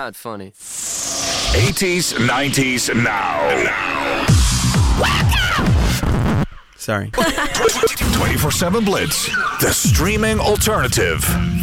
not funny. 80s, 90s, now. Sorry. 24/7 Blitz, the streaming alternative.